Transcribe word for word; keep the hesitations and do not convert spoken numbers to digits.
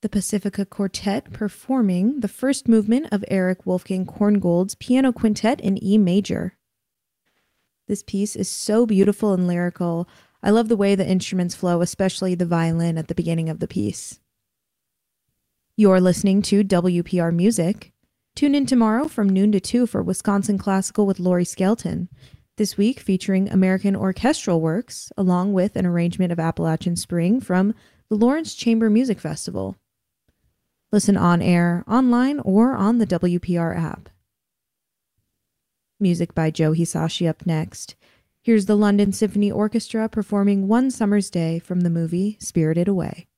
The Pacifica Quartet performing the first movement of Erich Wolfgang Korngold's Piano Quintet in E major. This piece is so beautiful and lyrical. I love the way the instruments flow, especially the violin at the beginning of the piece. You're listening to W P R Music. Tune in tomorrow from noon to two for Wisconsin Classical with Lori Skelton. This week featuring American orchestral works, along with an arrangement of Appalachian Spring from the Lawrence Chamber Music Festival. Listen on air, online, or on the W P R app. Music by Joe Hisashi up next. Here's the London Symphony Orchestra performing One Summer's Day from the movie Spirited Away.